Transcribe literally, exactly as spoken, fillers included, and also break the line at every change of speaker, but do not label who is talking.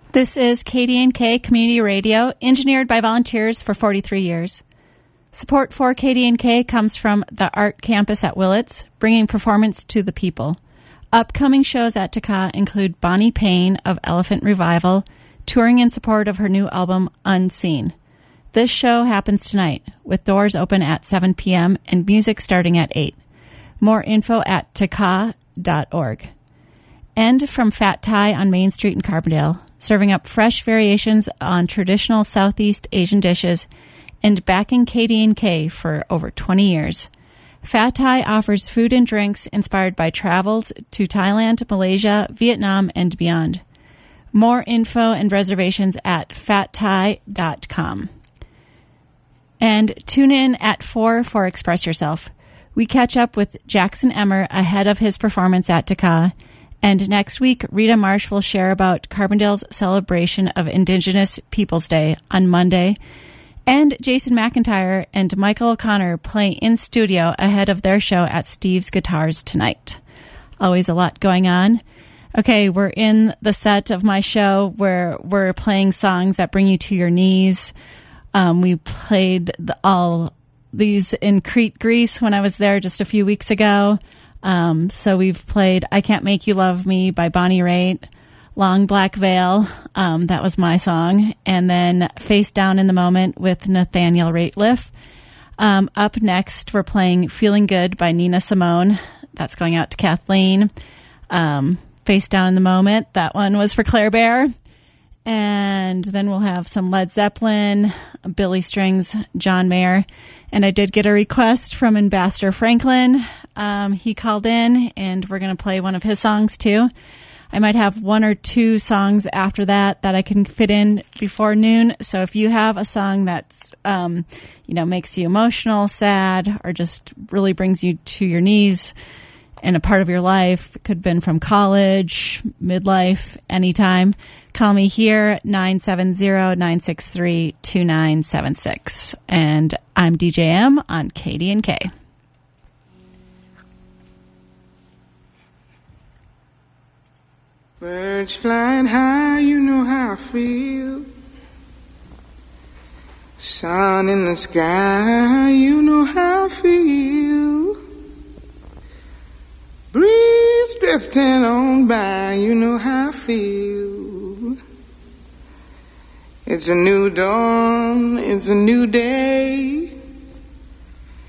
This is K D N K Community Radio, engineered by volunteers for forty-three years. Support for K D N K comes from the Art Campus at Willits, bringing performance to the people. Upcoming shows at Taka include Bonnie Payne of Elephant Revival, touring in support of her new album, Unseen. This show happens tonight, with doors open at seven p.m. and music starting at eight. More info at taka dot org. And from Fat Thai on Main Street in Carbondale, serving up fresh variations on traditional Southeast Asian dishes and backing K D N K for over twenty years. Fat Thai offers food and drinks inspired by travels to Thailand, Malaysia, Vietnam, and beyond. More info and reservations at fat thai dot com. And tune in at four for Express Yourself. We catch up with Jackson Emmer ahead of his performance at Taka. And next week, Rita Marsh will share about Carbondale's celebration of Indigenous Peoples Day on Monday. And Jason McIntyre and Michael O'Connor play in studio ahead of their show at Steve's Guitars tonight. Always a lot going on. Okay, we're in the set of my show where we're playing songs that bring you to your knees. Um, we played the, all these in Crete, Greece when I was there just a few weeks ago. Um, so we've played I Can't Make You Love Me by Bonnie Raitt, Long Black Veil, um, that was my song, and then Face Down in the Moment with Nathaniel Rateliff. Um, up next, we're playing Feeling Good by Nina Simone. That's going out to Kathleen. Um, Face Down in the Moment, that one was for Claire Bear. And then we'll have some Led Zeppelin, Billy Strings, John Mayer. And I did get a request from Ambassador Franklin. Um, he called in, and we're going to play one of his songs, too. I might have one or two songs after that that I can fit in before noon. So if you have a song that's, um, you know, makes you emotional, sad, or just really brings you to your knees in a part of your life, it could have been from college, midlife, anytime, call me here, nine seven zero, nine six three, two nine seven six. And I'm D J M on K D N K.
Birds flying high, you know how I feel. Sun in the sky, you know how I feel. Breeze drifting on by, you know how I feel. It's a new dawn, it's a new day.